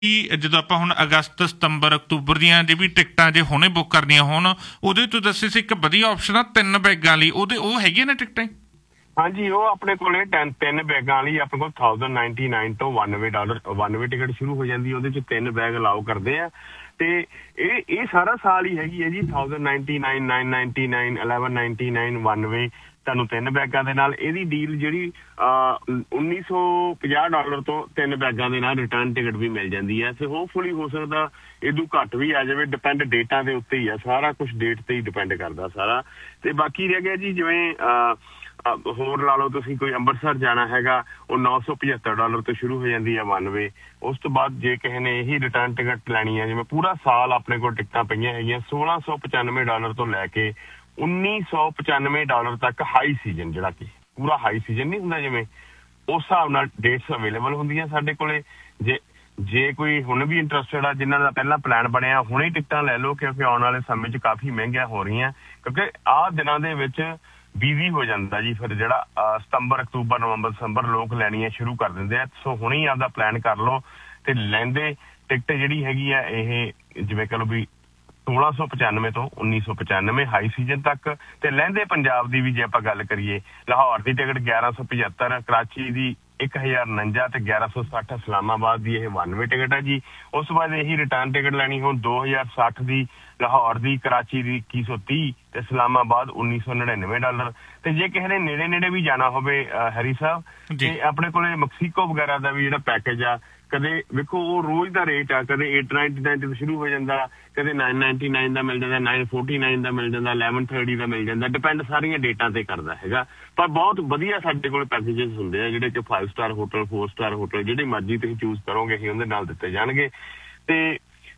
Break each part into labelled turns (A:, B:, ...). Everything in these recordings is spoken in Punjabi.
A: ਜਦੋਂ ਆਪਾਂ ਹੁਣ ਅਗਸਤ, ਸਤੰਬਰ, ਅਕਤੂਬਰ ਦੀਆਂ ਜੇ ਵੀ ਟਿਕਟਾਂ ਜੇ ਹੁਣੇ ਬੁੱਕ ਕਰਨੀਆਂ ਹੋਣ, ਉਹਦੇ ਤੋਂ ਦੱਸੇ ਸੀ ਇੱਕ ਵਧੀਆ ਆਪਸ਼ਨ ਆ 3 ਬੈਗਾਂ ਲਈ, ਉਹ ਹੈਗੀਆਂ ਨੇ ਟਿਕਟਾਂ?
B: ਹਾਂਜੀ, ਉਹ ਆਪਣੇ ਕੋਲੇ 3 ਬੈਗਾਂ ਲਈ ਆਪਣੇ ਕੋਲ $1099 ਤੋਂ $91 ਟਿਕਟ ਸ਼ੁਰੂ ਹੋ ਜਾਂਦੀ, ਉਹਦੇ ਚ 3 ਬੈਗ ਅਲਾਓ ਕਰਦੇ ਆ। ਤੇ ਇਹ ਸਾਰਾ ਸਾਲ ਹੀ ਹੈਗੀ ਹੈ ਜੀ। $1099, $999, $1199, $91 ਤੁਹਾਨੂੰ 3 ਬੈਗਾਂ ਦੇ ਨਾਲ। ਇਹਦੀ ਡੀਲ ਜਿਹੜੀ $1950 ਤੋਂ 3 ਬੈਗਾਂ ਦੇ ਨਾਲ ਰਿਟਰਨ ਟਿਕਟ ਵੀ ਮਿਲ ਜਾਂਦੀ ਹੈ। ਤੇ ਹੋਪਫੁਲੀ ਹੋ ਸਕਦਾ ਇਹਦੂ ਘੱਟ ਵੀ ਆ ਜਾਵੇ, ਡਿਪੈਂਡ ਡੇਟਾਂ ਦੇ ਉੱਤੇ ਹੀ ਆ ਸਾਰਾ ਕੁਛ, ਡੇਟ ਤੇ ਹੀ ਡਿਪੈਂਡ ਕਰਦਾ ਸਾਰਾ। ਤੇ ਬਾਕੀ ਰਹਿ ਗਿਆ ਜੀ, ਜਿਵੇਂ ਹੋਰ ਲਾ ਲਓ ਤੁਸੀਂ, ਕੋਈ ਅੰਮ੍ਰਿਤਸਰ ਜਾਣਾ ਹੈਗਾ, ਉਹ $975 ਤੋਂ ਸ਼ੁਰੂ ਹੋ ਜਾਂਦੀ ਹੈ $91। ਉਸ ਤੋਂ ਬਾਅਦ ਜੇ ਕਿਸੇ ਨੇ ਇਹੀ ਰਿਟਰਨ ਟਿਕਟ ਲੈਣੀ ਹੈ, ਜਿਵੇਂ ਪੂਰਾ ਸਾਲ ਆਪਣੇ ਕੋਲ ਟਿਕਟਾਂ ਪਈਆਂ ਹੈਗੀਆਂ $1695 ਤੋਂ ਲੈ ਕੇ $1995 ਤੱਕ ਹਾਈ ਸੀਜ਼ਨ, ਜਿਹੜਾ ਕਿ ਪੂਰਾ ਹਾਈ ਸੀਜ਼ਨ ਨਹੀਂ ਹੁੰਦਾ, ਜਿਵੇਂ ਉਸ ਹਿਸਾਬ ਨਾਲ ਡੇਟਸ ਅਵੇਲੇਬਲ ਹੁੰਦੀਆਂ ਸਾਡੇ ਕੋਲੇ। ਜੇ ਕੋਈ ਹੁਣ ਵੀ ਇੰਟਰਸਟਡ ਆ, ਜਿਨ੍ਹਾਂ ਦਾ ਪਹਿਲਾਂ ਪਲਾਨ ਬਣਿਆ, ਹੁਣੇ ਟਿਕਟਾਂ ਲੈ ਲਓ, ਕਿਉਂਕਿ ਆਉਣ ਵਾਲੇ ਸਮੇਂ 'ਚ ਕਾਫੀ ਮਹਿੰਗੀਆਂ ਹੋ ਰਹੀਆਂ, ਕਿਉਂਕਿ ਆਹ ਦਿਨਾਂ ਦੇ ਵਿੱਚ ਬਿਜ਼ੀ ਹੋ ਜਾਂਦਾ ਜੀ। ਫਿਰ ਜਿਹੜਾ ਸਤੰਬਰ, ਅਕਤੂਬਰ, ਨਵੰਬਰ, ਦਸੰਬਰ ਲੋਕ ਲੈਣੀਆਂ ਸ਼ੁਰੂ ਕਰ ਦਿੰਦੇ ਆ। ਸੋ ਹੁਣੇ ਹੀ ਆਪਦਾ ਪਲਾਨ ਕਰ ਲਓ। ਤੇ ਲੈਂਦੇ ਟਿਕਟ ਜਿਹੜੀ ਹੈਗੀ ਆ, ਇਹ ਜਿਵੇਂ ਕਹ ਲਓ ਵੀ 1695 ਤੋਂ 1995 ਹਾਈ ਸੀਜ਼ਨ ਤੱਕ। ਤੇ ਲਹਿੰਦੇ ਪੰਜਾਬ ਦੀ ਵੀ ਜੇ ਆਪਾਂ ਗੱਲ ਕਰੀਏ, ਲਾਹੌਰ ਦੀ ਟਿਕਟ 1175, ਕਰਾਚੀ ਦੀ 1049 ਤੇ 1160, ਇਸਲਾਮਾਬਾਦ ਦੀ ਇਹ $91 ਟਿਕਟ ਹੈ ਜੀ। ਉਸ ਤੋਂ ਬਾਅਦ ਇਹੀ ਰਿਟਰਨ ਟਿਕਟ ਲੈਣੀ ਹੁਣ 2060 ਦੀ, ਲਾਹੌਰ ਦੀ, ਕਰਾਚੀ ਦੀ 2130 ਤੇ ਇਸਲਾਮਾਬਾਦ $1999। ਤੇ ਜੇ ਕਿਸੇ ਨੇ ਨੇੜੇ ਨੇੜੇ ਵੀ ਜਾਣਾ ਹੋਵੇ ਹਰੀ ਸਾਹਿਬ, ਤੇ ਆਪਣੇ ਕੋਲੇ ਮੈਕਸੀਕੋ ਵਗੈਰਾ ਦਾ ਵੀ ਜਿਹੜਾ ਪੈਕੇਜ ਆ, ਕਦੇ ਵੇਖੋ ਉਹ ਰੋਜ਼ ਦਾ ਰੇਟ ਆ, ਕਦੇ $899 ਤੋਂ ਸ਼ੁਰੂ ਹੋ ਜਾਂਦਾ, ਕਦੇ $999 ਦਾ ਮਿਲ ਜਾਂਦਾ, $949 ਦਾ ਮਿਲ ਜਾਂਦਾ, $1130 ਦਾ ਮਿਲ ਜਾਂਦਾ, ਡਿਪੈਂਡ ਸਾਰੀਆਂ ਡੇਟਾਂ ਤੇ ਕਰਦਾ ਹੈਗਾ। ਪਰ ਬਹੁਤ ਵਧੀਆ ਸਾਡੇ ਕੋਲ ਪੈਕੇਜਸ ਹੁੰਦੇ ਆ, ਜਿਹੜੇ ਕਿ 5 ਸਟਾਰ ਹੋਟਲ, 4 ਸਟਾਰ ਹੋਟਲ, ਜਿਹੜੇ ਮਰਜ਼ੀ ਤੁਸੀਂ ਚੂਜ਼ ਕਰੋਗੇ ਅਸੀਂ ਉਹਦੇ ਨਾਲ ਦਿੱਤੇ ਜਾਣਗੇ। ਤੇ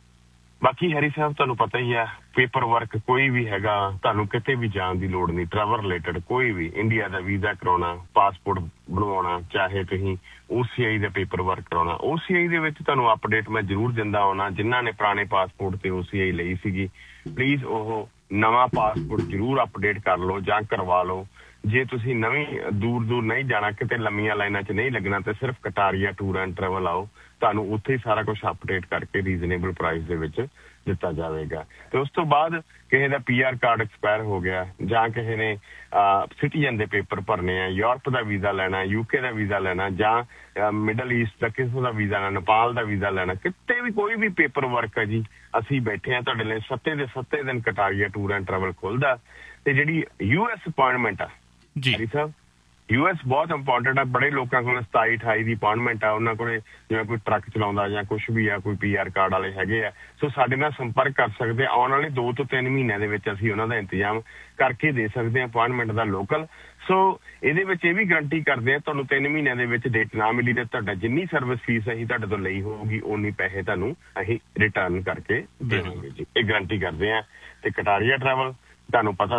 B: ਬਾਕੀ ਹਰੀ ਸਾਹਿਬ ਤੁਹਾਨੂੰ ਪਤਾ ਹੀ ਆ, ਪੇਪਰ ਵਰਕ ਕੋਈ ਵੀ ਹੈਗਾ, ਤੁਹਾਨੂੰ ਕਿਤੇ ਵੀ ਜਾਣ ਦੀ ਲੋੜ ਨਹੀਂ। ਟਰੈਵਲ ਰਿਲੇਟਡ ਕੋਈ ਵੀ, ਇੰਡੀਆ ਦਾ ਵੀਜ਼ਾ ਕਰਾਉਣਾ, ਪਾਸਪੋਰਟ ਬਣਵਾਉਣਾ, ਚਾਹੇ ਤੁਸੀਂ OCI ਦਾ ਪੇਪਰ ਵਰਕ ਕਰਾਉਣਾ, OCI ਦੇ ਵਿੱਚ ਤੁਹਾਨੂੰ ਅਪਡੇਟ ਮੈਂ ਜ਼ਰੂਰ ਦਿੰਦਾ ਆਉਣਾ। ਜਿਨ੍ਹਾਂ ਨੇ ਪੁਰਾਣੇ ਪਾਸਪੋਰਟ ਤੇ OCI ਲਈ ਸੀਗੀ, ਪਲੀਜ਼ ਉਹ ਨਵਾਂ ਪਾਸਪੋਰਟ ਜ਼ਰੂਰ ਅਪਡੇਟ ਕਰ ਲਓ ਜਾਂ ਕਰਵਾ ਲਓ। ਜੇ ਤੁਸੀਂ ਨਵੀਂ ਦੂਰ ਨਹੀਂ ਜਾਣਾ, ਕਿਤੇ ਲੰਮੀਆਂ ਲਾਈਨਾਂ 'ਚ ਨਹੀਂ ਲੱਗਣਾ, ਤੇ ਸਿਰਫ ਕਟਾਰੀਆ ਟੂਰ ਐਂਡ ਟਰੈਵਲ ਆਓ, ਤੁਹਾਨੂੰ ਉੱਥੇ ਹੀ ਸਾਰਾ ਕੁਛ ਅਪਡੇਟ ਕਰਕੇ ਰੀਜ਼ਨੇਬਲ ਪ੍ਰਾਈਸ ਦੇ ਵਿੱਚ ਦਿੱਤਾ ਜਾਵੇਗਾ। ਤੇ ਉਸ ਤੋਂ ਬਾਅਦ ਕਿਸੇ ਦਾ PR ਕਾਰਡ ਐਕਸਪਾਇਰ ਹੋ ਗਿਆ, ਜਾਂ ਕਿਸੇ ਨੇ ਸਿਟੀਜ਼ਨ ਦੇ ਪੇਪਰ ਭਰਨੇ ਆ, ਯੂਰਪ ਦਾ ਵੀਜ਼ਾ ਲੈਣਾ, UK ਦਾ ਵੀਜ਼ਾ ਲੈਣਾ, ਜਾਂ ਮਿਡਲ ਈਸਟ ਦਾ ਕਿਸੇ ਦਾ ਵੀਜ਼ਾ ਲੈਣਾ, ਨੇਪਾਲ ਦਾ ਵੀਜ਼ਾ ਲੈਣਾ, ਕਿਤੇ ਵੀ ਕੋਈ ਵੀ ਪੇਪਰ ਵਰਕ ਹੈ ਜੀ, ਅਸੀਂ ਬੈਠੇ ਆ ਤੁਹਾਡੇ ਲਈ। 7 ਦੇ 7 ਦਿਨ ਕਟਾਰੀਆ ਟੂਰ ਐਂਡ ਟਰੈਵਲ ਖੁੱਲਦਾ। ਤੇ ਜਿਹੜੀ US ਅਪਾਇੰਟਮੈਂਟ ਆ ਜੀ ਸਾਹਿਬ, US ਬਹੁਤ ਇੰਪੋਰਟੈਂਟ ਆ। ਬੜੇ ਲੋਕਾਂ ਕੋਲ 27, 28 ਦੀ ਅਪਾਇੰਟਮੈਂਟ ਆ, ਉਹਨਾਂ ਕੋਲੇ ਜਿਵੇਂ ਕੋਈ ਟਰੱਕ ਚਲਾਉਂਦਾ ਜਾਂ ਕੁਛ ਵੀ ਆ, ਕੋਈ PR ਕਾਰਡ ਵਾਲੇ ਹੈਗੇ ਆ, ਸੋ ਸਾਡੇ ਨਾਲ ਸੰਪਰਕ ਕਰ ਸਕਦੇ। ਆਉਣ ਵਾਲੇ 2 ਤੋਂ 3 ਮਹੀਨਿਆਂ ਦੇ ਵਿੱਚ ਅਸੀਂ ਉਹਨਾਂ ਦਾ ਇੰਤਜ਼ਾਮ ਕਰਕੇ ਦੇ ਸਕਦੇ ਹਾਂ ਅਪਾਇੰਟਮੈਂਟ ਦਾ ਲੋਕਲ। ਸੋ ਇਹਦੇ ਵਿੱਚ ਇਹ ਵੀ ਗਰੰਟੀ ਕਰਦੇ ਆ, ਤੁਹਾਨੂੰ 3 ਮਹੀਨਿਆਂ ਦੇ ਵਿੱਚ ਡੇਟ ਨਾ ਮਿਲੀ ਤੇ ਤੁਹਾਡਾ ਜਿੰਨੀ ਸਰਵਿਸ ਫੀਸ ਅਸੀਂ ਤੁਹਾਡੇ ਤੋਂ ਲਈ ਹੋਊਗੀ, ਓਨੀ ਪੈਸੇ ਤੁਹਾਨੂੰ ਅਸੀਂ ਰਿਟਰਨ ਕਰਕੇ ਦੇਵਾਂਗੇ ਜੀ, ਇਹ ਗਰੰਟੀ ਕਰਦੇ ਆ। ਤੇ ਕਟਾਰੀਆ ਟਰੈਵਲ ਤੁਹਾਨੂੰ ਪਤਾ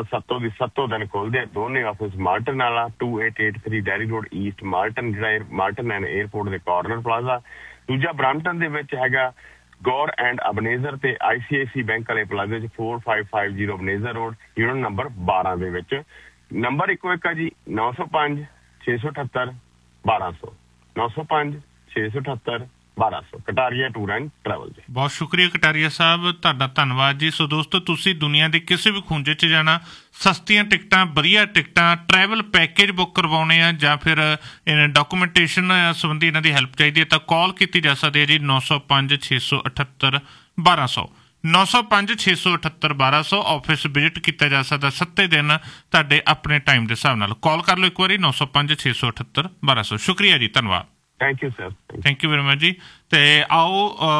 B: 7 ਦਿਨ ਖੋਲਦੇ ਆ। ਦੋਨੇ ਆਫਿਸ ਮਾਲਟਨ ਵਾਲਾ 2883 ਡੈਰੀ ਰੋਡ ਈਸਟ ਮਾਲਟਨ, ਜਿਹੜਾ ਮਾਲਟਨ ਐਂਡ 에ਅਰਪੋਰਟ ਦੇ ਕਾਰਨਰ ਪਲਾਜ਼ਾ। ਦੂਜਾ ਬ੍ਰਾਂਪਟਨ ਦੇ ਵਿੱਚ ਹੈਗਾ ਗੌਰ ਐਂਡ ਅਬਨੇਜ਼ਰ ਤੇ ICICI ਬੈਂਕ ਵਾਲੇ ਪਲਾਜ਼ੇ 'ਚ 4550 ਅਬਨੇਜ਼ਰ ਰੋਡ, ਯੂਨਿਟ ਨੰਬਰ 12 ਦੇ ਵਿੱਚ। ਨੰਬਰ ਇੱਕੋ ਇੱਕ ਆ ਜੀ, 905 678 1200, 905 678 1200, ਕਟਾਰੀਆ ਟੂਰ ਐਂਡ ਟਰੈਵਲ ਜੀ।
A: ਬਹੁਤ ਸ਼ੁਕਰੀਆ ਕਟਾਰੀਆ ਸਾਹਿਬ, ਤੁਹਾਡਾ ਧੰਨਵਾਦ ਜੀ। ਸੋ ਦੋਸਤੋ, ਤੁਸੀਂ ਦੁਨੀਆ ਦੇ ਕਿਸੇ ਵੀ ਖੂੰਜੇ 'ਚ ਜਾਣਾ, ਸਸਤੀਆਂ ਟਿਕਟਾਂ, ਵਧੀਆ ਟਿਕਟਾਂ, ਟਰੈਵਲ ਪੈਕੇਜ ਬੁੱਕ ਕਰਵਾਉਣੇ ਆ, ਜਾਂ ਫਿਰ ਡਾਕੂਮੈਂਟੇਸ਼ਨ ਸੰਬੰਧੀ ਇਹਨਾਂ ਦੀ ਹੈਲਪ ਚਾਹੀਦੀ ਹੈ, ਤਾਂ ਕਾਲ ਕੀਤੀ ਜਾ ਸਕਦੀ ਹੈ ਜੀ 905 678 1200, 905 678 1200। ਆਫਿਸ ਵਿਜ਼ਿਟ ਕੀਤਾ ਜਾ ਸਕਦਾ 7 ਦਿਨ ਤੁਹਾਡੇ ਆਪਣੇ ਟਾਈਮ ਦੇ ਹਿਸਾਬ ਨਾਲ। ਕਾਲ ਕਰ ਲਓ ਇੱਕ ਵਾਰੀ 905 678 1200। ਸ਼ੁਕਰੀਆ ਜੀ, ਧੰਨਵਾਦ।
B: Thank you sir,
A: thank you very much ਜੀ। ਤੇ ਆਓ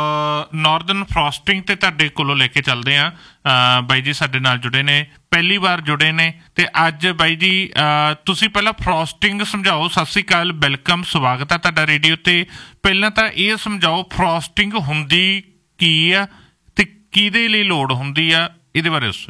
A: ਨਾਰਦਰਨ ਫਰੋਸਟਿੰਗ ਤੇ ਤੁਹਾਡੇ ਕੋਲੋਂ ਲੈ ਕੇ ਚੱਲਦੇ ਹਾਂ। ਬਾਈ ਜੀ ਸਾਡੇ ਨਾਲ ਜੁੜੇ ਨੇ, ਪਹਿਲੀ ਵਾਰ ਜੁੜੇ ਨੇ। ਤੇ ਅੱਜ ਬਾਈ ਜੀ ਤੁਸੀਂ ਪਹਿਲਾਂ ਫਰੋਸਟਿੰਗ ਸਮਝਾਓ। ਸਤਿ ਸ਼੍ਰੀ ਅਕਾਲ, ਵੈਲਕਮ, ਸਵਾਗਤ ਹੈ ਤੁਹਾਡਾ ਰੇਡੀਓ ਤੇ। ਪਹਿਲਾਂ ਤਾਂ ਇਹ ਸਮਝਾਓ ਫਰੋਸਟਿੰਗ ਹੁੰਦੀ ਕੀ ਆ ਤੇ ਕਿਹਦੇ ਲਈ ਲੋੜ ਹੁੰਦੀ ਆ, ਇਹਦੇ ਬਾਰੇ ਦੱਸੋ।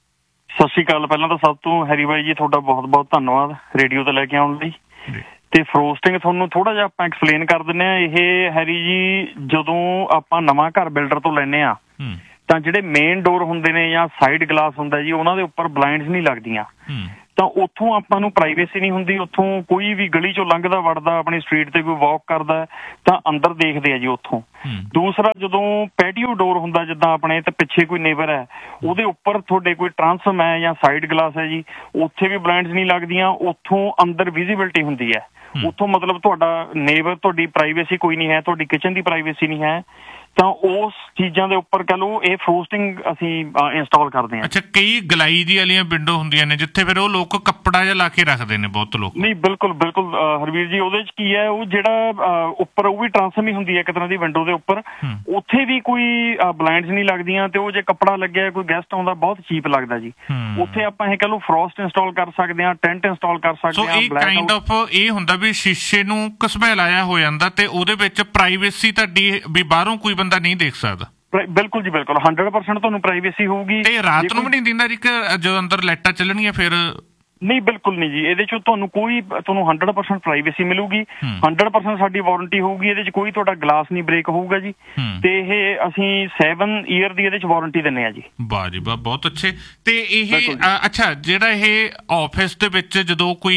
C: ਸਤਿ ਸ਼੍ਰੀ ਅਕਾਲ। ਪਹਿਲਾਂ ਤਾਂ ਸਭ ਤੋਂ ਹੈਰੀ ਬਾਈ ਜੀ ਤੁਹਾਡਾ ਬਹੁਤ ਬਹੁਤ ਧੰਨਵਾਦ ਰੇਡੀਓ ਤੇ ਲੈ ਕੇ ਆਉਣ ਲਈ। ਤੇ ਫਰੋਸਟਿੰਗ ਤੁਹਾਨੂੰ ਥੋੜਾ ਜਿਹਾ ਆਪਾਂ ਐਕਸਪਲੇਨ ਕਰ ਦਿੰਦੇ ਹਾਂ। ਇਹ ਹੈਰੀ ਜੀ, ਜਦੋਂ ਆਪਾਂ ਨਵਾਂ ਘਰ ਬਿਲਡਰ ਤੋਂ ਲੈਂਦੇ ਆ, ਤਾਂ ਜਿਹੜੇ ਮੇਨ ਡੋਰ ਹੁੰਦੇ ਨੇ ਜਾਂ ਸਾਈਡ ਗਲਾਸ ਹੁੰਦਾ ਜੀ, ਉਹਨਾਂ ਦੇ ਉੱਪਰ ਬਲਾਈਂਡਸ ਨਹੀਂ ਲੱਗਦੀਆਂ। ਤਾਂ ਉੱਥੋਂ ਆਪਾਂ ਨੂੰ ਪ੍ਰਾਈਵੇਸੀ ਨਹੀਂ ਹੁੰਦੀ। ਉੱਥੋਂ ਕੋਈ ਵੀ ਗਲੀ ਚੋਂ ਲੰਘਦਾ ਵੜਦਾ, ਆਪਣੀ ਸਟਰੀਟ ਤੇ ਕੋਈ ਵਾਕ ਕਰਦਾ ਤਾਂ ਅੰਦਰ ਦੇਖਦੇ ਆ ਜੀ ਉੱਥੋਂ। ਦੂਸਰਾ, ਜਦੋਂ ਪੈਟੀਓ ਡੋਰ ਹੁੰਦਾ ਜਿੱਦਾਂ ਆਪਣੇ, ਤੇ ਪਿੱਛੇ ਕੋਈ ਨੇਬਰ ਹੈ, ਉਹਦੇ ਉੱਪਰ ਤੁਹਾਡੇ ਕੋਈ ਟਰਾਂਸਫਮ ਹੈ ਜਾਂ ਸਾਈਡ ਗਲਾਸ ਹੈ ਜੀ, ਉੱਥੇ ਵੀ ਬਲਾਈਂਡਸ ਨਹੀਂ ਲੱਗਦੀਆਂ। ਉੱਥੋਂ ਅੰਦਰ ਵਿਜ਼ਿਬਿਲਟੀ ਹੁੰਦੀ ਹੈ। ਉੱਥੋਂ ਮਤਲਬ ਤੁਹਾਡਾ ਨੇਬਰ, ਤੁਹਾਡੀ ਪ੍ਰਾਈਵੇਸੀ ਕੋਈ ਨਹੀਂ ਹੈ, ਤੁਹਾਡੀ ਕਿਚਨ ਦੀ ਪ੍ਰਾਈਵੇਸੀ ਨਹੀਂ ਹੈ। ਤਾਂ ਉਸ ਚੀਜ਼ਾਂ ਦੇ ਉੱਪਰ ਕਹ ਲਓ ਇਹ ਫਰੋਸਟਿੰਗ ਅਸੀਂ ਇੰਸਟਾਲ ਕਰਦੇ ਹਾਂ।
A: ਅੱਛਾ, ਕਈ ਗਲਾਈ ਦੀ ਵਾਲੀਆਂ ਵਿੰਡੋ ਹੁੰਦੀਆਂ ਨੇ ਜਿੱਥੇ ਫਿਰ ਉਹ ਲੋਕ ਕੱਪੜਾ ਜਿਹਾ ਲਾ ਕੇ ਰੱਖਦੇ ਨੇ ਬਹੁਤ ਲੋਕ।
C: ਨਹੀਂ, ਬਿਲਕੁਲ ਬਿਲਕੁਲ ਹਰਵੀਰ ਜੀ, ਉਹਦੇ ਚ ਕੀ ਹੈ, ਉਹ ਜਿਹੜਾ ਉੱਪਰ ਉਹ ਵੀ ਟਰਾਂਸਫਮ ਹੀ ਹੁੰਦੀ ਹੈ ਇੱਕ ਤਰ੍ਹਾਂ ਦੀ ਵਿੰਡੋ ਦੇ ਉੱਪਰ, ਉੱਥੇ ਵੀ ਕੋਈ ਬਲਾਈਂਡਸ ਨਹੀਂ ਲੱਗਦੀਆਂ। ਤੇ ਉਹ ਜੇ ਕੱਪੜਾ ਲੱਗਿਆ, ਕੋਈ ਗੈਸਟ ਆਉਂਦਾ, ਬਹੁਤ ਚੀਪ ਲੱਗਦਾ ਜੀ। ਉੱਥੇ ਆਪਾਂ ਇਹ ਕਹ ਲਓ ਫਰੋਸਟ ਇੰਸਟਾਲ ਕਰ ਸਕਦੇ ਹਾਂ, ਟੈਂਟ ਇੰਸਟਾਲ ਕਰ ਸਕਦੇ ਹਾਂ।
A: ਸੋ ਇਹ ਕਾਈਂਡ ਆਫ ਇਹ ਹੁੰਦਾ ਵੀ ਸ਼ੀਸ਼ੇ ਨੂੰ ਘਸਮੈਲਾਇਆ ਹੋ ਜਾਂਦਾ ਤੇ ਉਹਦੇ ਵਿੱਚ ਪ੍ਰਾਈਵੇਸੀ ਤੁਹਾਡੀ ਵੀ ਬਾਹਰੋਂ ਕੋਈ ਬੰਦਾ ਨਹੀਂ ਦੇਖ ਸਕਦਾ।
C: ਬਿਲਕੁਲ ਜੀ, ਬਿਲਕੁਲ 100% ਤੁਹਾਨੂੰ ਪ੍ਰਾਈਵੇਸੀ ਹੋਊਗੀ।
A: ਤੇ ਰਾਤ ਨੂੰ ਵੀ ਨਹੀਂ ਦਿੰਦਾ ਜੀ ਜਦੋਂ ਅੰਦਰ ਲਾਈਟਾਂ ਚੱਲਣਗੀਆਂ ਫਿਰ?
C: ਨਹੀਂ, ਬਿਲਕੁਲ ਨਹੀਂ ਜੀ। ਇਹਦੇ ਚ ਤੁਹਾਨੂੰ 100% ਪ੍ਰਾਈਵੇਸੀ ਮਿਲੂਗੀ। 100% ਸਾਡੀ ਵਾਰੰਟੀ ਹੋਊਗੀ। ਇਹਦੇ ਚ ਕੋਈ ਤੁਹਾਡਾ ਗਲਾਸ ਨਹੀਂ ਬ੍ਰੇਕ ਹੋਊਗਾ ਜੀ। ਤੇ ਇਹ ਅਸੀਂ 7 ਈਅਰ ਦੀ ਇਹਦੇ ਚ ਵਾਰੰਟੀ ਦਿੰਨੇ ਆ ਜੀ।
A: ਵਾਹ ਜੀ ਵਾਹ, ਬਹੁਤ ਅੱਛੇ। ਤੇ ਇਹ ਅੱਛਾ, ਜਿਹੜਾ ਇਹ ਆਫਿਸ ਦੇ ਵਿੱਚ ਜਦੋਂ ਕੋਈ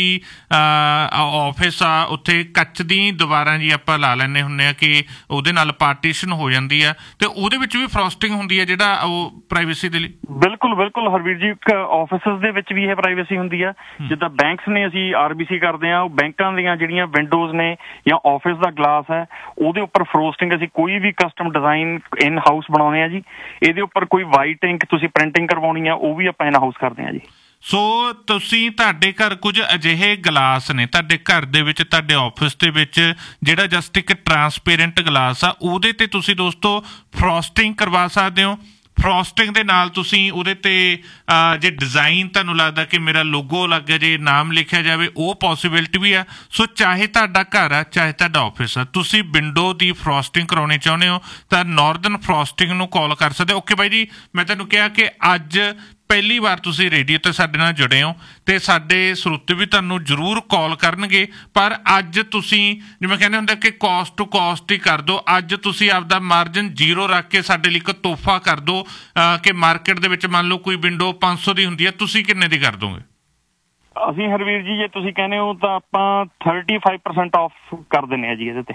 A: ਆਫਿਸ ਆ, ਉੱਥੇ ਕੱਚ ਦੀ ਦੀਵਾਰਾਂ ਜੀ ਆਪਾਂ ਲਾ ਲੈਂਦੇ ਹੁੰਦੇ ਆ ਕਿ ਉਹਦੇ ਨਾਲ ਪਾਰਟੀਸ਼ਨ ਹੋ ਜਾਂਦੀ ਆ, ਤੇ ਉਹਦੇ ਵਿੱਚ ਵੀ ਫਰੋਸਟਿੰਗ ਹੁੰਦੀ ਹੈ ਜਿਹੜਾ ਉਹ ਪ੍ਰਾਈਵੇਸੀ ਦੇ ਲਈ?
C: ਬਿਲਕੁਲ ਬਿਲਕੁਲ ਹਰਵੀਰ ਜੀ, ਆਫਿਸਿਸ ਦੇ ਵਿੱਚ ਵੀ ਇਹ ਪ੍ਰਾਈਵੇਸੀ ਹੁੰਦੀ ਆ। ਜਿੱਦਾਂ ਬੈਂਕਸ ਨੇ, ਅਸੀਂ RBC ਕਰਦੇ ਹਾਂ, ਉਹ ਬੈਂਕਾਂ ਦੀਆਂ ਜਿਹੜੀਆਂ ਵਿੰਡੋਜ਼ ਨੇ ਜਾਂ ਆਫਿਸ ਦਾ ਗਲਾਸ ਹੈ, ਉਹਦੇ ਉੱਪਰ ਫਰੋਸਟਿੰਗ ਅਸੀਂ ਕੋਈ ਵੀ ਕਸਟਮ ਡਿਜ਼ਾਈਨ ਇਨ ਹਾਊਸ ਬਣਾਉਂਦੇ ਆ ਜੀ। ਇਹਦੇ ਉੱਪਰ ਕੋਈ ਵਾਈਟ ਇੰਕ ਤੁਸੀਂ ਪ੍ਰਿੰਟਿੰਗ ਕਰਵਾਉਣੀ ਆ, ਉਹ ਵੀ ਆਪਾਂ ਇਨ ਹਾਊਸ ਕਰਦੇ ਆ ਜੀ।
A: ਸੋ ਤੁਸੀਂ, ਤੁਹਾਡੇ ਘਰ ਕੁਝ ਅਜਿਹੇ ਗਲਾਸ ਨੇ ਤੁਹਾਡੇ ਘਰ ਦੇ ਵਿੱਚ, ਤੁਹਾਡੇ ਆਫਿਸ ਦੇ ਵਿੱਚ, ਜਿਹੜਾ ਜਸਟ ਇੱਕ ਟਰਾਂਸਪੇਰੈਂਟ ਗਲਾਸ ਆ, ਉਹਦੇ ਤੇ ਤੁਸੀਂ ਦੋਸਤੋ ਫਰੋਸਟਿੰਗ ਕਰਵਾ ਸਕਦੇ ਹੋ। ਫਰੋਸਟਿੰਗ ਦੇ ਨਾਲ ਤੁਸੀਂ ਉਹਦੇ ਤੇ ਜੇ ਡਿਜ਼ਾਈਨ ਤੁਹਾਨੂੰ ਲੱਗਦਾ ਕਿ ਮੇਰਾ ਲੋਗੋ ਲੱਗ ਜੇ, ਨਾਮ ਲਿਖਿਆ ਜਾਵੇ, ਉਹ ਪੋਸੀਬਿਲਿਟੀ ਵੀ ਆ। ਸੋ ਚਾਹੇ ਤੁਹਾਡਾ ਘਰ ਆ, ਚਾਹੇ ਤੁਹਾਡਾ ਆਫਿਸ ਆ, ਤੁਸੀਂ ਵਿੰਡੋ ਦੀ ਫਰੋਸਟਿੰਗ ਕਰਾਉਣੀ ਚਾਹੁੰਦੇ ਹੋ ਤਾਂ ਨਾਰਦਰਨ ਫਰੋਸਟਿੰਗ ਨੂੰ ਕਾਲ ਕਰ ਸਕਦੇ ਹੋ। ਓਕੇ ਬਾਈ ਜੀ, ਮੈਂ ਤੁਹਾਨੂੰ ਕਿਹਾ ਕਿ ਅੱਜ ਪਹਿਲੀ ਵਾਰ ਤੁਸੀਂ ਰੇਡੀਓ ਤੇ ਸਾਡੇ ਨਾਲ ਜੁੜੇ ਹੋ ਤੇ ਸਾਡੇ ਸਰੋਤੇ ਵੀ ਤੁਹਾਨੂੰ ਜ਼ਰੂਰ ਕਾਲ ਕਰਨਗੇ, ਪਰ ਅੱਜ ਤੁਸੀਂ ਜਿਵੇਂ ਕਹਿੰਦੇ ਹੁੰਦੇ ਕਿ ਕਾਸਟ ਟੂ ਕਾਸਟ ਹੀ ਕਰ ਦਿਓ। ਅੱਜ ਤੁਸੀਂ ਆਪਦਾ ਮਾਰਜਨ 0 ਰੱਖ ਕੇ ਸਾਡੇ ਲਈ ਇੱਕ ਤੋਹਫਾ ਕਰ ਦਿਓ ਕਿ ਮਾਰਕੀਟ ਦੇ ਵਿੱਚ ਮੰਨ ਲਓ ਕੋਈ ਵਿੰਡੋ 500 ਦੀ ਹੁੰਦੀ ਹੈ, ਤੁਸੀਂ ਕਿੰਨੇ ਦੀ ਕਰ ਦੋਗੇ?
C: ਅਸੀਂ ਹਰਵੀਰ ਜੀ, ਜੇ ਤੁਸੀਂ ਕਹਿੰਦੇ ਹੋ ਤਾਂ ਆਪਾਂ 35% ਆਫ ਕਰ ਦਿੰਦੇ ਆ ਜੀ ਇਹਦੇ ਤੇ।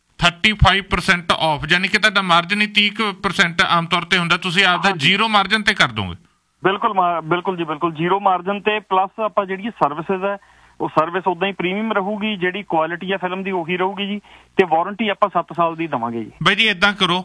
A: 35% ਆਫ, ਯਾਨੀ ਕਿ ਤੁਹਾਡਾ ਮਾਰਜਨ ਹੀ 30% ਆਮ ਤੌਰ ਤੇ ਹੁੰਦਾ, ਤੁਸੀਂ ਆਪਦਾ 0 ਮਾਰਜਨ ਤੇ ਕਰ ਦੋਗੇ?
C: ਬਿਲਕੁਲ ਬਿਲਕੁਲ ਜੀ, ਬਿਲਕੁਲ 0 ਮਾਰਜਨ ਤੇ। ਪਲੱਸ ਆਪਾਂ ਜਿਹੜੀ ਸਰਵਿਸਿਜ਼ ਹੈ, ਉਹ ਸਰਵਿਸ ਉਦਾਂ ਹੀ ਪ੍ਰੀਮੀਅਮ ਰਹੂਗੀ, ਜਿਹੜੀ ਕੁਆਲਿਟੀ ਹੈ ਫਿਲਮ ਦੀ ਉਹੀ ਰਹੂਗੀ ਜੀ। ਤੇ ਵਾਰੰਟੀ ਆਪਾਂ 7 ਸਾਲ ਦੀ ਦੇਵਾਂਗੇ ਜੀ। ਬਾਈ
A: ਜੀ ਏਦਾਂ ਕਰੋ,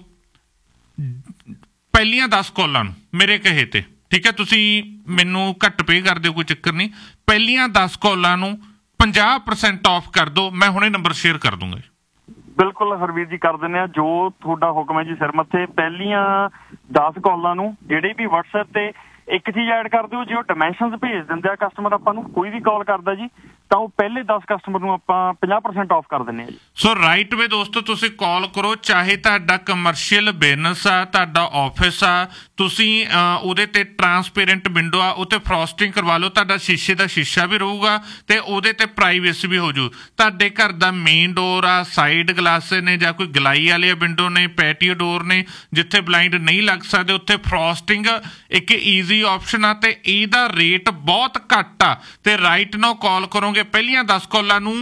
A: ਪਹਿਲੀਆਂ 10 ਕਾਲਾਂ ਨੂੰ ਮੇਰੇ ਕਹੇ ਤੇ, ਠੀਕ ਹੈ, ਤੁਸੀਂ ਮੈਨੂੰ ਘੱਟ ਪੇ ਕਰ ਦਿਓ, ਕੋਈ ਚੱਕਰ ਨਹੀਂ, ਪਹਿਲੀਆਂ 10 ਕਾਲਾਂ ਨੂੰ 50% ਆਫ ਕਰ ਦਿਓ। ਮੈਂ ਹੁਣੇ ਨੰਬਰ ਸ਼ੇਅਰ ਕਰ ਦੂੰਗਾ।
C: ਬਿਲਕੁਲ ਹਰਵੀਰ ਜੀ, ਕਰ ਦਿੰਦੇ ਆ, ਜੋ ਤੁਹਾਡਾ ਹੁਕਮ ਹੈ ਜੀ ਸਿਰ ਮੱਥੇ। ਪਹਿਲੀਆਂ 10 ਕਾਲਾਂ ਨੂੰ ਜਿਹੜੇ ਵੀ WhatsApp ਤੇ ਇੱਕ ਚੀਜ਼ ਐਡ ਕਰ ਦਿਓ, ਜੇ ਉਹ ਡਾਇਮੈਂਸ਼ਨਸ ਭੇਜ ਦਿੰਦੇ ਆ ਕਸਟਮਰ ਆਪਾਂ ਨੂੰ, ਕੋਈ ਵੀ ਕਾਲ ਕਰਦਾ ਜੀ, ਤਾਂ ਉਹ ਪਹਿਲੇ 10 ਕਸਟਮਰ ਨੂੰ ਆਪਾਂ 50% ਆਫ ਕਰ ਦਿੰਦੇ ਆ ਜੀ। ਸੋ
A: ਰਾਈਟ ਵੇ ਦੋਸਤੋ, ਤੁਸੀਂ ਕਾਲ ਕਰੋ, ਚਾਹੇ ਤੁਹਾਡਾ ਕਮਰਸ਼ੀਅਲ ਬਿਜ਼ਨਸ ਆ, ਤੁਹਾਡਾ ਆਫਿਸ ਆ, ਤੁਸੀਂ ਉਹਦੇ ਤੇ ਟਰਾਂਸਪੇਰੈਂਟ ਵਿੰਡੋ ਆ, ਉਹ ਤੇ ਫਰੋਸਟਿੰਗ ਕਰਵਾ ਲਓ, ਤੁਹਾਡਾ ਸ਼ੀਸ਼ੇ ਦਾ ਸ਼ੀਸ਼ਾ ਵੀ ਰਹੂਗਾ ਤੇ ਉਹਦੇ ਤੇ ਪ੍ਰਾਈਵੇਸੀ ਵੀ ਹੋ ਜੂ। ਤੁਹਾਡੇ ਘਰ ਦਾ ਮੇਨ ਡੋਰ ਆ, ਸਾਈਡ ਗਲਾਸ ਨੇ, ਜਾਂ ਕੋਈ ਗਲਾਈ ਵਾਲੇ ਵਿੰਡੋ ਨੇ, ਪੈਟੀਓ ਡੋਰ ਨੇ, ਜਿੱਥੇ ਬਲਾਈਂਡ ਨਹੀਂ ਲੱਗ ਸਕਦੇ, ਉੱਥੇ ਫਰੋਸਟਿੰਗ ਇੱਕ ਈਜ਼ੀ ਆਪਸ਼ਨ ਆ ਤੇ ਇਹਦਾ ਰੇਟ ਬਹੁਤ ਘੱਟ ਆ। ਤੇ ਰਾਈਟ ਨਾਓ ਕਾਲ ਕਰੋਗੇ, ਪਹਿਲੀਆਂ 10 ਕਾਲਾਂ ਨੂੰ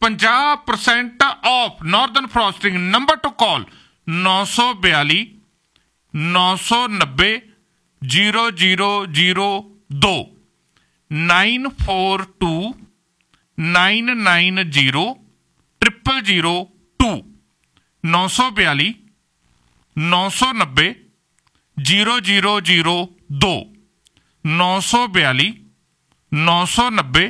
A: 50% ਆਫ ਨਾਰਦਰਨ ਫਰੋਸਟਿੰਗ। ਨੰਬਰ ਟੂ ਕਾਲ 942 990 0002 942 990 0002 942 990 0002 942 990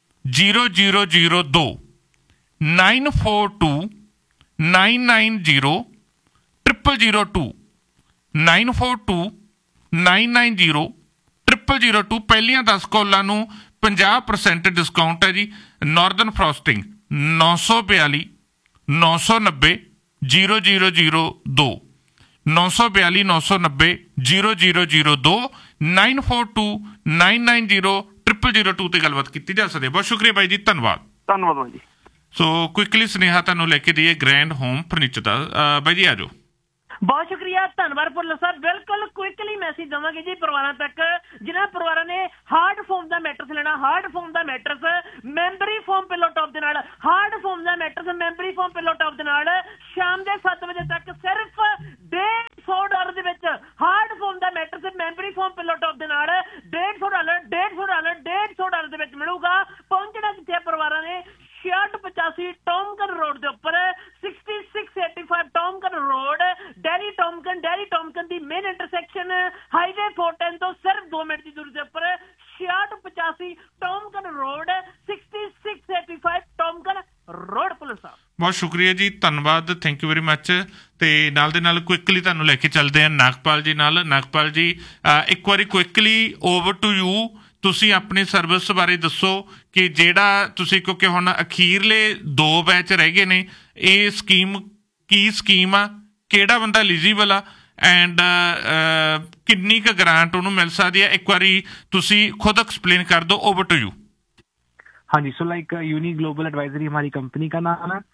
A: 0002 942 990 0002 942 990 0002। ਪਹਿਲੀਆਂ 10 ਕਾਲਾਂ ਨੂੰ 50% ਡਿਸਕਾਊਂਟ ਹੈ ਜੀ। ਨਾਰਦਰਨ ਫਰੋਸਟਿੰਗ 942 990 0002 942 990 0002 942 990 0002 ਤੇ ਗੱਲਬਾਤ ਕੀਤੀ ਜਾ ਸਕਦੀ ਹੈ। ਬਹੁਤ ਸ਼ੁਕਰੀਆ ਬਾਈ ਜੀ, ਧੰਨਵਾਦ।
C: ਧੰਨਵਾਦ ਬਾਈ ਜੀ।
A: ਸੋ ਕੁਇਕਲੀ ਸੁਨੇਹਾ ਤੁਹਾਨੂੰ ਲੈ ਕੇ ਦਈਏ ਗ੍ਰੈਂਡ ਹੋਮ ਫਰਨੀਚਰ ਦਾ। ਬਾਈ ਜੀ ਆ ਜਾਓ।
D: ਬਹੁਤ ਸ਼ੁਕਰੀਆ, ਧੰਨਵਾਦ ਭੁੱਲਰ ਸਾਹਿਬ। ਬਿਲਕੁਲ ਕੁਇਕਲੀ ਮੈਸੇਜ ਦੇਵਾਂਗੇ ਜੀ ਪਰਿਵਾਰਾਂ ਤੱਕ ਜਿਨ੍ਹਾਂ ਪਰਿਵਾਰਾਂ ਨੇ ਹਾਰਡ ਫੋਮ ਦਾ ਮੈਟਰਸ ਲੈਣਾ। ਹਾਰਡ ਫੋਮ ਦਾ matters memory form pillow top ਦੇ ਨਾਲ, ਹਾਰਡ ਫੋਮ ਦਾ matters memory form pillow top ਦੇ ਨਾਲ ਸ਼ਾਮ ਦੇ 7 ਵਜੇ ਤੱਕ ਸਿਰਫ $150 ਦੇ ਵਿੱਚ ਹਾਰਡ ਫੋਮ ਦਾ matters memory form pillow top ਦੇ ਨਾਲ $150 ਦੇ ਵਿੱਚ ਮਿਲੂਗਾ। ਪਹੁੰਚਣਾ ਕਿੱਥੇ ਪਰਿਵਾਰਾਂ ਨੇ? 6685 ਟੌਮਕਨ ਰੋਡ ਦੇ ਉੱਪਰ 6685 ਟੌਮਕਨ ਰੋਡ ਡੈਰੀ ਟੌਮਕਨ ਦੀ ਮੇਨ ਇੰਟਰਸੈਕਸ਼ਨ ਹਾਈਵੇ 410 ਤੋਂ ਸਿਰਫ 2 ਮਿੰਟ ਦੀ ਦੂਰੀ ਦੇ ਉੱਪਰ 6685 ਟੌਮਕਨ ਰੋਡ 6685 ਟੌਮਕਨ ਰੋਡ। ਪੁਲਿਸ ਸਾਹਿਬ
A: ਬਹੁਤ ਸ਼ੁਕਰੀਆ ਜੀ, ਧੰਨਵਾਦ, ਥੈਂਕ ਯੂ ਵੈਰੀ ਮੱਚ। ਤੇ ਨਾਲ ਦੇ ਨਾਲ ਕੁਇਕਲੀ ਤੁਹਾਨੂੰ ਲੈ ਕੇ ਚੱਲਦੇ ਹਾਂ ਨਾਗਪਾਲ ਜੀ ਨਾਲ। ਨਾਗਪਾਲ ਜੀ ਇੱਕ ਵਾਰੀ ਕੁਇਕਲੀ ਓਵਰ ਟੂ ਯੂ, ਤੁਸੀਂ ਆਪਣੀ ਸਰਵਿਸ ਬਾਰੇ ਦੱਸੋ ਕਿ ਜਿਹੜਾ ਤੁਸੀਂ, ਕਿਉਂਕਿ ਹੁਣ ਅਖੀਰਲੇ 2 ਬੈਚ ਰਹਿ ਗਏ ਨੇ, ਇਹ ਸਕੀਮ ਆ, ਕਿਹੜਾ ਬੰਦਾ ਐਲੀਜੀਬਲ ਆ ਐਂਡ ਕਿੰਨੀ ਕੁ ਗ੍ਰਾਂਟ ਉਹਨੂੰ ਮਿਲ ਸਕਦੀ ਹੈ, ਇੱਕ ਵਾਰੀ ਤੁਸੀਂ खुद एक्सप्लेन कर दो। Over to you.
E: हाँ जी, so like uni global advisory हमारी कंपनी का नाम है।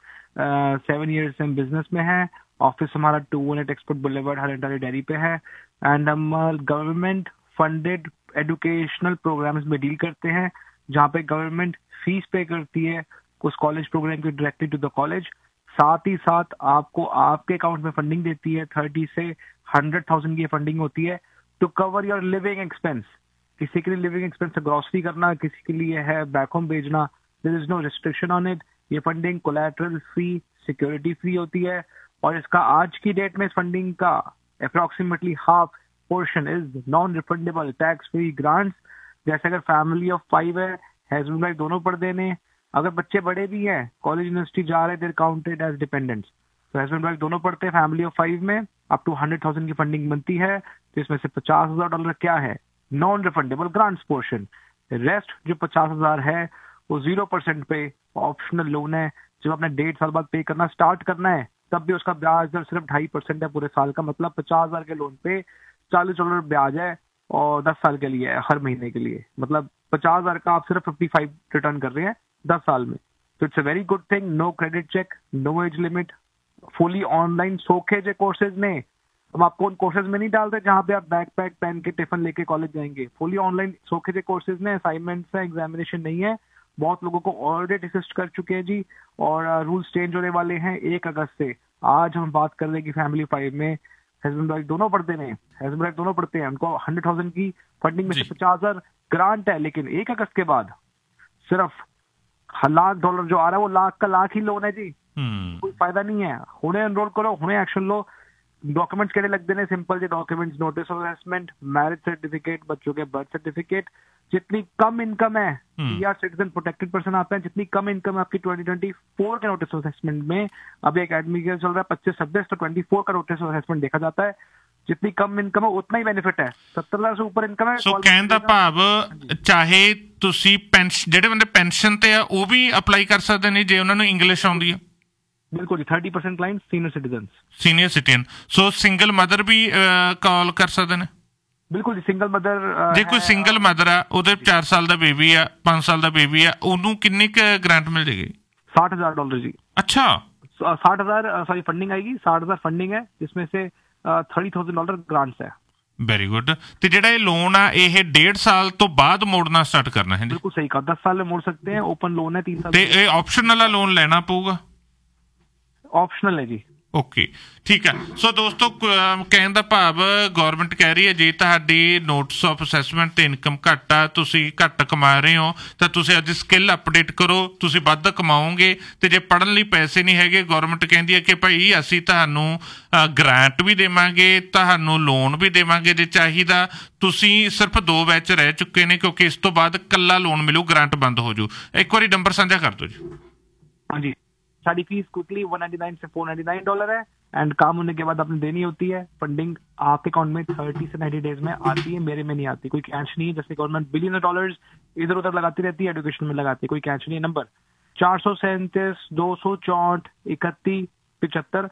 E: 7 years से हम बिजनेस में है। ऑफिस हमारा 218 एक्सपोर्ट बुलेवर्ड हरियाणा डेयरी पे है एंड हम गवर्नमेंट फंडेड एजुकेशनल प्रोग्राम्स में डील करते हैं, जहाँ पे गवर्नमेंट फीस पे करती है उस कॉलेज प्रोग्राम की डायरेक्टली टू द कॉलेज। साथ ही साथ आपको आपके अकाउंट में फंडिंग देती है। 30 से 100,000 की फंडिंग होती है to cover your living expense. किसी के लिए लिविंग एक्सपेंस ग्रोसरी करना, किसी के लिए है बैक होम भेजना, there is no restriction on it. ये funding collateral free, security free होती है और इसका आज की डेट में इस फंडिंग का approximately half portion is non refundable tax free grants. जैसे अगर फैमिली ऑफ 5 है, हस्बैंड वाइफ दोनों पढ़ देने, अगर बच्चे बड़े भी हैं, कॉलेज यूनिवर्सिटी जा रहे, देयर काउंटेड एज डिपेंडेंट्स। तो हस्बैंड वाइफ दोनों पढ़ते हैं, फैमिली ऑफ 5 में अप टू 100,000 की फंडिंग बनती है। तो इसमें से $50,000 क्या है? Non refundable grants portion. Rest जो 50,000 है वो 0% पे ऑप्शनल लोन है। जब आपने 1.5 साल बाद पे करना स्टार्ट करना है तब भी उसका ब्याज दर सिर्फ 2.5% है पूरे साल का। मतलब 50,000 के लोन पे $40 ब्याज है और 10 साल के लिए है, हर महीने के लिए। मतलब 50,000 का आप सिर्फ 55 रिटर्न कर रहे हैं 10 साल में। तो it's a very good thing. No credit check, no age limit, fully online. सोखे जो कोर्सेज ने हम आपको उन कोर्सेज में नहीं डालते जहाँ पे आप बैकपैक पहन के टिफिन लेके कॉलेज जाएंगे। फुली ऑनलाइन सोखे के कोर्सेज ने, असाइनमेंट्स है, एग्जामिनेशन नहीं है। बहुत लोगों को ऑलरेडी असिस्ट कर चुके हैं जी और रूल्स चेंज होने वाले हैं 1 अगस्त से। आज हम बात कर रहे हैं कि फैमिली 5 में हस्बैंड वाइफ दोनों पढ़ते हैं, हस्बैंड वाइफ दोनों पढ़ते हैं, उनको 100,000 की फंडिंग में से 50,000 ग्रांट है। लेकिन 1 अगस्त के बाद सिर्फ $1,00,000 जो आ रहा है वो लाख का लाख ही लोन है जी। कोई फायदा नहीं है। हुणे एनरोल करो, हुणे एक्शन लो। डॉक्यूमेंट्स केड़े लगते हैं? Simple J documents, notice of assessment, marriage certificate, बच्चों के बर्थ सर्टिफिकेट। जितनी कम इनकम है, पीआर सिटीजन प्रोटेक्टेड पर्सन आता है, जितनी कम इनकम है आपकी 2024 के नोटिस ऑफ असेसमेंट में, अभी एकेडमिक ईयर चल रहा है 25-26 तो 24 का नोटिस ऑफ असेसमेंट देखा जाता है। जितनी कम इनकम है उतना ही बेनिफिट है। 70,000 से ऊपर इनकम है।
A: ਸੋ ਕਹਿਣ ਦਾ ਭਾਵ ਚਾਹੇ ਤੁਸੀਂ ਜਿਹੜੇ ਬੰਦੇ ਪੈਨਸ਼ਨ ਤੇ ਆ ਉਹ ਵੀ ਅਪਲਾਈ ਕਰ ਸਕਦੇ ਨੇ ਜੇ ਉਹਨਾਂ ਨੂੰ ਇੰਗਲਿਸ਼ ਆਉਂਦੀ ਹੈ।
E: बिल्कुल जी। 30% क्लाइंट सीनियर
A: सिटीजन। सो सिंगल मदर भी कॉल कर सकते हैं?
E: बिल्कुल जी। सिंगल मदर
A: जे कोई सिंगल मदर आ, ਉਹਦੇ 4 ਸਾਲ ਦਾ ਬੇਬੀ ਆ, 5 ਸਾਲ ਦਾ ਬੇਬੀ ਆ, ਉਹਨੂੰ ਕਿੰਨੀ ਕੁ ਗ੍ਰਾਂਟ ਮਿਲ ਜਾਏਗੀ?
E: $60,000 जी।
A: अच्छा,
E: 60,000 सॉरी फंडिंग आएगी। 60,000 फंडिंग है, जिसमें से $30,000 ग्रांट्स है।
A: Very good. ਤੇ ਜਿਹੜਾ ਇਹ ਲੋਨ ਆ ਇਹ 1.5 ਸਾਲ ਤੋਂ ਬਾਅਦ ਮੋੜਨਾ ਸਟਾਰਟ ਕਰਨਾ ਹੈ?
E: बिल्कुल सही कहा। 10 साल में मोड़ सकते हैं। ओपन लोन है 3 साल।
A: ਤੇ ਇਹ ਆਪਸ਼ਨ ਵਾਲਾ ਲੋਨ ਲੈਣਾ ਪਊਗਾ?
E: ऑप्शनल है जी।
A: ਓਕੇ, ਠੀਕ ਹੈ। ਸੋ ਦੋਸਤੋ ਕਹਿਣ ਦਾ ਭਾਵ ਗਵਰਨਮੈਂਟ ਕਹਿ ਰਹੀ ਹੈ ਜੇ ਤੁਹਾਡੀ ਨੋਟਿਸ ਆਫ ਅਸੈਸਮੈਂਟ ਤੇ ਇਨਕਮ ਘੱਟ ਆ, ਤੁਸੀਂ ਘੱਟ ਕਮਾ ਰਹੇ ਹੋ ਤਾਂ ਤੁਸੀਂ ਅੱਜ ਸਕਿੱਲ ਅਪਡੇਟ ਕਰੋ, ਤੁਸੀਂ ਵੱਧ ਕਮਾਓਗੇ। ਤੇ ਜੇ ਪੜ੍ਹਨ ਲਈ ਪੈਸੇ ਨਹੀਂ ਹੈਗੇ, ਗਵਰਨਮੈਂਟ ਕਹਿੰਦੀ ਹੈ ਕਿ ਭਾਈ ਅਸੀਂ ਤੁਹਾਨੂੰ ਗ੍ਰਾਂਟ ਵੀ ਦੇਵਾਂਗੇ, ਤੁਹਾਨੂੰ ਲੋਨ ਵੀ ਦੇਵਾਂਗੇ ਜੇ ਚਾਹੀਦਾ। ਤੁਸੀਂ ਸਿਰਫ 2 ਬੈਚ ਰਹਿ ਚੁੱਕੇ ਨੇ ਕਿਉਂਕਿ ਇਸ ਤੋਂ ਬਾਅਦ ਕੱਲਾ ਲੋਨ ਮਿਲੂ, ਗ੍ਰਾਂਟ ਬੰਦ ਹੋ ਜੂ। ਇੱਕ ਵਾਰੀ ਨੰਬਰ ਸਾਂਝਾ ਕਰ ਦਿਓ ਜੀ।
E: हाँ जी। साड़ी फीस क्विकली $199 से $499 है एंड काम होने के बाद आपने देनी होती है। फंडिंग आपके अकाउंट में 30 से 90 डेज में आती है। मेरे में नहीं आती, कोई कैश नहीं है। जैसे गवर्नमेंट बिलियन डॉलर्स इधर उधर लगाती रहती है, एजुकेशन में लगाती है, कोई कैश नहीं है। Number 437 264 31 75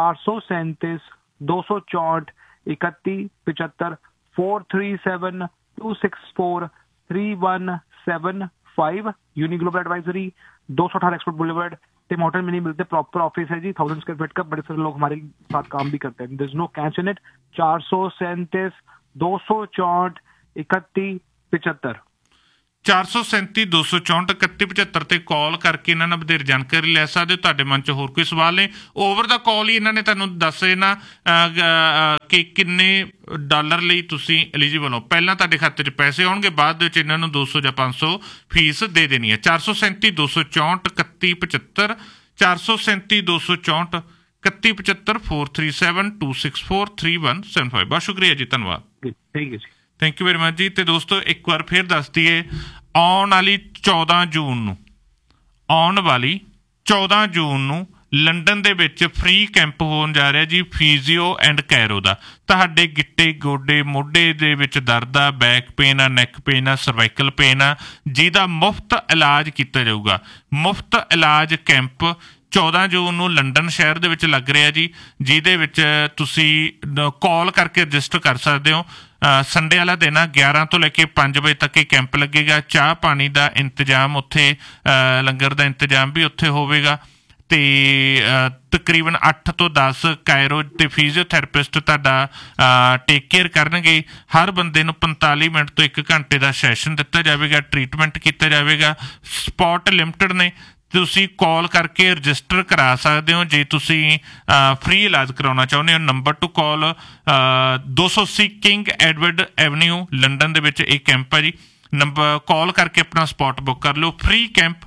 E: 437 264 31 75 437 264 3175। Uni global advisory 218 export boulevard Tim Horton में नहीं मिलते, प्रॉपर ऑफिस है जी, 1000 स्क्वायर फीट का, बड़े सारे लोग हमारे साथ काम भी करते हैं। There is no catch in it. 437 264 31 75
A: 437 264 31 75 ਤੇ ਕਾਲ ਕਰਕੇ ਇਹਨਾਂ ਨਾਲ ਵਧੇਰੇ ਜਾਣਕਾਰੀ ਲੈ ਸਕਦੇ ਹੋ। ਤੁਹਾਡੇ ਮਨ 'ਚ ਹੋਰ ਕੋਈ ਸਵਾਲ ਨੇ, ਓਵਰ ਦਾ ਕਾਲ ਹੀ ਇਹਨਾਂ ਨੇ ਤੁਹਾਨੂੰ ਦੱਸ ਦੇਣਾ ਕਿ ਕਿੰਨੇ ਡਾਲਰ ਲਈ ਤੁਸੀਂ ਐਲੀਜੀਬਲ ਹੋ। ਪਹਿਲਾਂ ਤੁਹਾਡੇ ਖਾਤੇ 'ਚ ਪੈਸੇ ਆਉਣਗੇ, ਬਾਅਦ ਵਿੱਚ ਇਹਨਾਂ ਨੂੰ 200 ਜਾਂ 500 ਫੀਸ ਦੇ ਦੇਣੀ ਹੈ। 437 264 31 75 437 264 31 75 437 264 3175। ਬਹੁਤ ਸ਼ੁਕਰੀਆ ਜੀ, ਧੰਨਵਾਦ।
E: ਠੀਕ ਹੈ ਜੀ,
A: ਥੈਂਕ ਯੂ ਵੈਰੀ ਮਚ ਜੀ। ਤੇ ਦੋਸਤੋ ਇੱਕ ਵਾਰ ਫਿਰ ਦੱਸ ਦਈਏ, ਆਉਣ ਵਾਲੀ 14 ਜੂਨ ਨੂੰ ਲੰਡਨ ਦੇ ਵਿੱਚ ਫ੍ਰੀ ਕੈਂਪ ਹੋਣ ਜਾ ਰਿਹਾ ਜੀ, ਫਿਜ਼ੀਓ ਐਂਡ ਕੈਰੋ ਦਾ। ਤੁਹਾਡੇ ਗਿੱਟੇ, ਗੋਡੇ, ਮੋਢੇ ਦੇ ਵਿੱਚ ਦਰਦ ਆ, ਬੈਕ ਪੇਨ ਆ, ਨੈਕ ਪੇਨ ਆ, ਸਰਵਾਈਕਲ ਪੇਨ ਆ, ਜਿਹਦਾ ਮੁਫਤ ਇਲਾਜ ਕੀਤਾ ਜਾਊਗਾ। ਮੁਫਤ ਇਲਾਜ ਕੈਂਪ 14 ਜੂਨ ਨੂੰ ਲੰਡਨ ਸ਼ਹਿਰ ਦੇ ਵਿੱਚ ਲੱਗ ਰਿਹਾ ਜੀ, ਜਿਹਦੇ ਵਿੱਚ ਤੁਸੀਂ ਕਾਲ ਕਰਕੇ ਰਜਿਸਟਰ ਕਰ ਸਕਦੇ ਹੋ। ਸੰਡੇ ਵਾਲਾ ਦਿਨ ਆ, 11 ਤੋਂ ਲੈ ਕੇ 5 ਵਜੇ ਤੱਕ ਇਹ ਕੈਂਪ ਲੱਗੇਗਾ। ਚਾਹ ਪਾਣੀ ਦਾ ਇੰਤਜ਼ਾਮ ਉੱਥੇ, ਲੰਗਰ ਦਾ ਇੰਤਜ਼ਾਮ ਵੀ ਉੱਥੇ ਹੋਵੇਗਾ। ਤੇ ਤਕਰੀਬਨ 8 ਤੋਂ 10 ਕਾਇਰੋ ਤੇ ਫਿਜ਼ੀਓਥੈਰੇਪਿਸਟ ਤੁਹਾਡਾ ਟੇਕ ਕੇਅਰ ਕਰਨਗੇ। ਹਰ ਬੰਦੇ ਨੂੰ 45 ਮਿੰਟ ਤੋਂ 1 ਘੰਟੇ ਦਾ ਸੈਸ਼ਨ ਦਿੱਤਾ ਜਾਵੇਗਾ, ਟ੍ਰੀਟਮੈਂਟ ਕੀਤਾ ਜਾਵੇਗਾ। ਸਪੌਟ ਲਿਮਟਿਡ ਨੇ, ਤੁਸੀਂ ਕਾਲ ਕਰਕੇ ਰਜਿਸਟਰ ਕਰਾ ਸਕਦੇ ਹੋ ਜੇ ਤੁਸੀਂ ਫ੍ਰੀ ਇਲਾਜ ਕਰਾਉਣਾ ਚਾਹੁੰਦੇ ਹੋ। ਨੰਬਰ ਟੂ ਕਾਲ 280 ਕਿੰਗ ਐਡਵਰਡ ਐਵਨਿਊ ਲੰਡਨ ਦੇ ਵਿੱਚ ਇਹ ਕੈਂਪ ਹੈ ਜੀ। ਨੰਬਰ ਕਾਲ ਕਰਕੇ ਆਪਣਾ ਸਪੌਟ ਬੁੱਕ ਕਰ ਲਓ। ਫ੍ਰੀ ਕੈਂਪ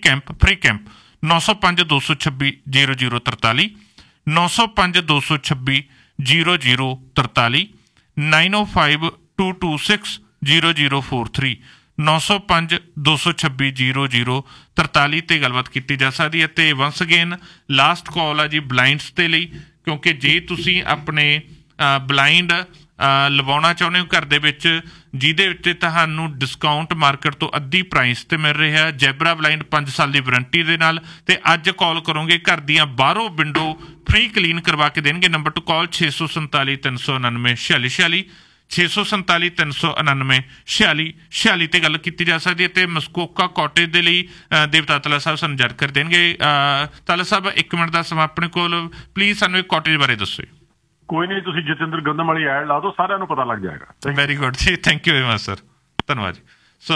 A: 905 226 0043 905 226 0043 905 226 0043 905 226 0043 ਤੇ ਗੱਲਬਾਤ ਕੀਤੀ ਜਾ ਸਕਦੀ ਹੈ। ਤੇ ਵੰਸ ਅਗੇਨ ਲਾਸਟ ਕਾਲ ਆ ਜੀ ਬਲਾਈਂਡਸ ਦੇ ਲਈ, ਕਿਉਂਕਿ ਜੇ ਤੁਸੀਂ ਆਪਣੇ ਬਲਾਈਂਡ ਲਵਾਉਣਾ ਚਾਹੁੰਦੇ ਹੋ ਘਰ ਦੇ ਵਿੱਚ, ਜਿਹਦੇ ਉੱਤੇ ਤੁਹਾਨੂੰ ਡਿਸਕਾਊਂਟ ਮਾਰਕੀਟ ਤੋਂ ਅੱਧੀ ਪ੍ਰਾਈਸ ਤੇ ਮਿਲ ਰਿਹਾ। ਜੈਬਰਾ ਬਲਾਈਂਡ 5 ਸਾਲ ਦੀ ਵਾਰੰਟੀ ਦੇ ਨਾਲ। ਤੇ ਅੱਜ ਕਾਲ ਕਰੋਗੇ, ਘਰ ਦੀਆਂ ਬਾਹਰੋਂ ਵਿੰਡੋ ਫ੍ਰੀ ਕਲੀਨ ਕਰਵਾ ਕੇ ਦੇਣਗੇ। ਨੰਬਰ ਟੂ ਕਾਲ 647 399 4646 647 399 4646 ਤੇ ਗੱਲ ਕੀਤੀ ਜਾ ਸਕਦੀ ਹੈ। ਤੇ ਮਸਕੋਕਾ ਕਾਟੇਜ ਦੇ ਲਈ ਦੇਵਤਾ ਤਾਲਾ ਸਾਹਿਬ ਸਾਨੂੰ ਜਾਣਕਾਰੀ ਦੇਣਗੇ। ਤਾਲਾ ਸਾਹਿਬ 1 ਮਿੰਟ ਦਾ ਸਮਾਂ ਆਪਣੇ ਕੋਲ, ਪਲੀਜ਼ ਸਾਨੂੰ ਇਹ ਕਾਟੇਜ ਬਾਰੇ ਦੱਸੋ।
F: ਕੋਈ ਨਹੀਂ, ਤੁਸੀਂ ਜਤਿੰਦਰ ਗੰਦਮ ਵਾਲੀ ਐਡ ਲਾ ਦਿਓ, ਸਾਰਿਆਂ ਨੂੰ ਪਤਾ ਲੱਗ ਜਾਏਗਾ।
A: ਵੈਰੀ ਗੁੱਡ ਜੀ, thank you very much sir, ਧੰਨਵਾਦ ਜੀ। ਸੋ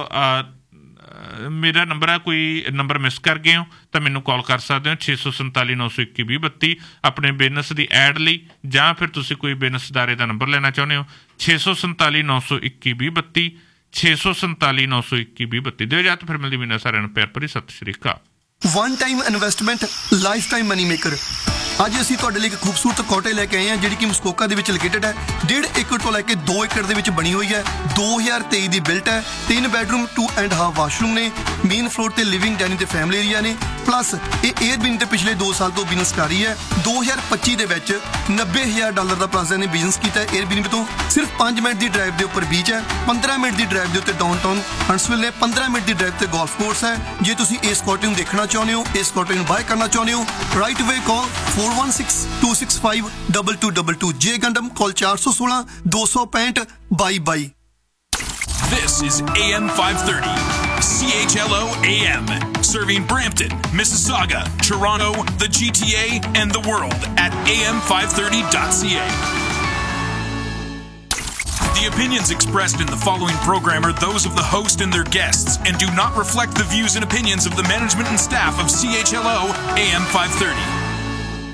A: ਮੇਰਾ ਨੰਬਰ ਆ, ਕੋਈ ਨੰਬਰ ਮਿਸ ਕਰ ਗਏ ਹੋ ਤਾਂ ਮੈਨੂੰ ਕਾਲ ਕਰ ਸਕਦੇ ਹੋ 647 921 2032 ਆਪਣੇ ਬਿਜ਼ਨਸ ਦੀ ਐਡ ਲਈ, ਜਾਂ ਫਿਰ ਤੁਸੀਂ ਕੋਈ ਬਿਜ਼ਨਸ ਅਦਾਰੇ ਦਾ ਨੰਬਰ ਲੈਣਾ ਚਾਹੁੰਦੇ ਹੋ 647 921 2032 647 921 2032। ਦਿਓ ਇਜਾਜ਼ਤ, ਫਿਰ ਮਿਲਦੀ ਮੀਨਾ ਸਾਰਿਆਂ ਨੂੰ ਪਿਆਰ ਭਰੀ ਸਤਿ ਸ਼੍ਰੀ ਅਕਾਲ।
G: One time investment, life time money maker. ਅੱਜ ਅਸੀਂ ਤੁਹਾਡੇ ਲਈ ਇੱਕ ਖੂਬਸੂਰਤ ਕਾਟੇਜ ਲੈ ਕੇ ਆਏ ਹਾਂ, ਜਿਹੜੀ ਕਿ ਮਸਕੋਕਾ ਦੇ ਵਿੱਚ ਲੋਕੇਟਡ ਹੈ। 1.5 ਏਕੜ ਤੋਂ ਲੈ ਕੇ 2 ਏਕੜ ਦੇ ਵਿੱਚ ਬਣੀ ਹੋਈ ਹੈ। 2023 ਦੀ ਬਿਲਟ ਹੈ। 3 ਬੈਡਰੂਮ 2.5 ਵਾਸ਼ਰੂਮ ਨੇ। ਮੇਨ ਫਲੋਰ ਤੇ ਲਿਵਿੰਗ, ਡਾਈਨਿੰਗ ਤੇ ਫੈਮਿਲੀ ਏਰੀਆ ਨੇ। ਪਲੱਸ ਇਹ 에ਅਰਬੀਐਨਬੀ ਤੇ ਪਿਛਲੇ 2 ਸਾਲ ਤੋਂ ਬਿਜ਼ਨਸ ਕਰ ਰਹੀ ਹੈ। 2025 ਦੇ ਵਿੱਚ $90,000 ਦਾ ਪਲੱਸ ਨੇ ਬਿਜ਼ਨਸ ਕੀਤਾ ਹੈ 에ਅਰਬੀਐਨਬੀ ਤੋਂ। ਸਿਰਫ 5 ਮਿੰਟ ਦੀ ਡਰਾਈਵ ਦੇ ਉੱਪਰ ਬੀਚ ਹੈ, 15 ਮਿੰਟ ਦੀ ਡਰਾਈਵ ਦੇ ਉੱਤੇ ਡਾਊਨਟਾਊਨ ਹੰਟਸਵਿਲ ਨੇ, 15 ਮਿੰਟ ਦੀ ਡਰਾਈਵ ਤੇ ਗੋਲਫ ਕੋਰਸ ਹੈ। ਜੇ ਤੁਸੀਂ ਇਸ ਕਾਟੇਜ ਨੂੰ ਦੇਖਣਾ ਚਾਹੁੰਦੇ ਹੋ, ਇਸ ਕਾਟੇਜ ਨੂੰ ਬਾਏ ਕਰਨਾ ਚਾਹੁੰਦੇ ਹੋ, ਰਾਈਟ ਅਵੇ ਕਾਲ 416-265 2222। ਜੇ ਗੰਡਮ ਕਾਲ 416 265 2222।
H: This is AM 530, CHLO AM, serving Brampton, Mississauga, Toronto, the GTA, and the world at am530.ca. The opinions expressed in the following program are those of the host and their guests and do not reflect the views and opinions of the management and staff of CHLO AM 530.